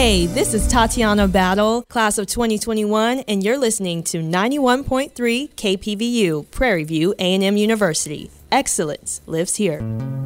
Hey, this is Tatiana Battle, class of 2021, and you're listening to 91.3 KPVU, Prairie View A&M University. Excellence lives here.